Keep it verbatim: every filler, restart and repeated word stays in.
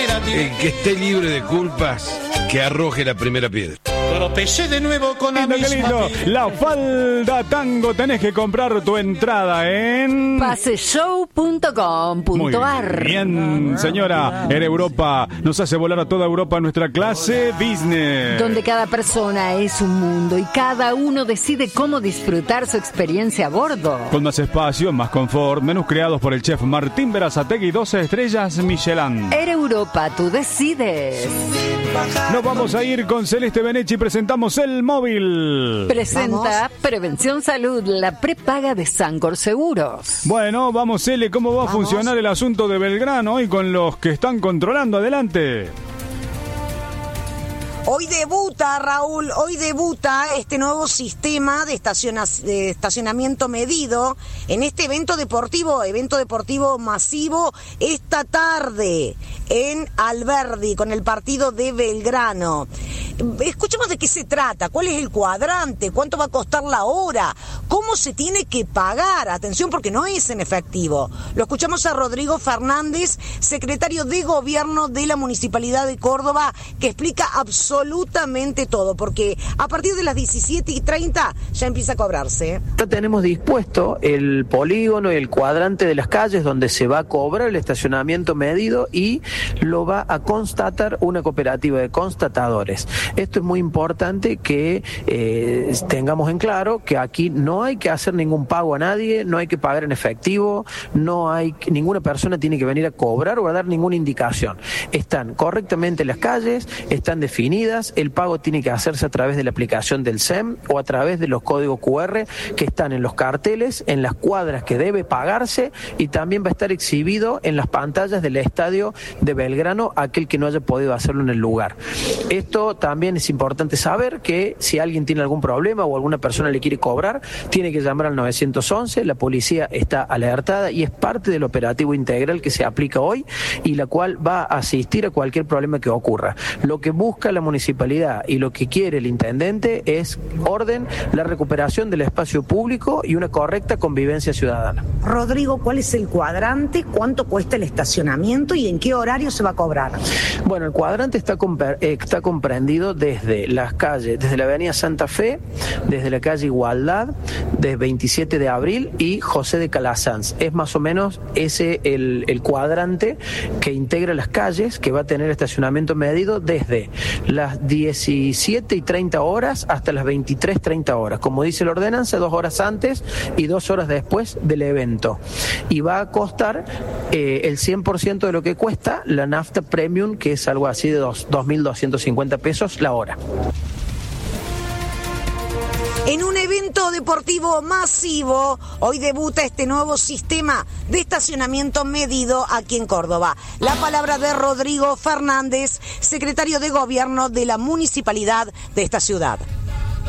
El que esté libre de culpas, que arroje la primera piedra. Tropecé de nuevo con la Lindo, misma qué lindo. piedra. La Falda Tango, tenés que comprar tu entrada en Paseshow punto com punto ar. Muy bien, señora. En Europa nos hace volar a toda Europa nuestra clase business. Donde cada persona es un mundo y cada uno decide cómo disfrutar su experiencia a bordo. Con más espacio, más confort, menús creados por el chef Martín Berazategui, doce estrellas Michelin. En Europa tú decides. Nos vamos a ir con Celeste Benechi, presentamos el móvil. Presenta Prevención Salud, la prepaga de Sancor Seguros. Bueno, vamos, Cele, ¿cómo va a Vamos. funcionar el asunto de Belgrano hoy con los que están controlando? Adelante. Hoy debuta, Raúl, hoy debuta este nuevo sistema de, estaciona- de estacionamiento medido en este evento deportivo, evento deportivo masivo esta tarde en Alberdi con el partido de Belgrano. Escuchemos de qué se trata, cuál es el cuadrante, cuánto va a costar la hora, cómo se tiene que pagar. Atención, porque no es en efectivo. Lo escuchamos a Rodrigo Fernández, secretario de Gobierno de la Municipalidad de Córdoba, que explica absolutamente todo, porque a partir de las diecisiete y treinta ya empieza a cobrarse. Ya tenemos dispuesto el polígono y el cuadrante de las calles donde se va a cobrar el estacionamiento medido y lo va a constatar una cooperativa de constatadores. Esto es muy importante que eh, tengamos en claro que aquí no hay que hacer ningún pago a nadie, no hay que pagar en efectivo, no hay ninguna persona tiene que venir a cobrar o a dar ninguna indicación. Están correctamente las calles, están definidas, el pago tiene que hacerse a través de la aplicación del S E M o a través de los códigos cu erre que están en los carteles, en las cuadras que debe pagarse y también va a estar exhibido en las pantallas del estadio de Belgrano, aquel que no haya podido hacerlo en el lugar. Esto también es importante saber que si alguien tiene algún problema o alguna persona le quiere cobrar, tiene que llamar al nueve once, la policía está alertada y es parte del operativo integral que se aplica hoy y la cual va a asistir a cualquier problema que ocurra. Lo que busca la municipalidad y lo que quiere el intendente es orden, la recuperación del espacio público y una correcta convivencia ciudadana. Rodrigo, ¿cuál es el cuadrante? ¿Cuánto cuesta el estacionamiento y en qué horario se va a cobrar? Bueno, el cuadrante está, comper- eh, está comprendido desde las calles, desde la avenida Santa Fe, desde la calle Igualdad, desde veintisiete de abril y José de Calasanz. Es más o menos ese el, el cuadrante que integra las calles, que va a tener estacionamiento medido desde las diecisiete y treinta horas hasta las veintitrés y treinta horas. Como dice la ordenanza, dos horas antes y dos horas después del evento. Y va a costar eh, el cien por ciento de lo que cuesta la nafta premium, que es algo así de dos mil doscientos cincuenta pesos la hora. En un evento deportivo masivo, hoy debuta este nuevo sistema de estacionamiento medido aquí en Córdoba. La palabra de Rodrigo Fernández, secretario de Gobierno de la Municipalidad de esta ciudad.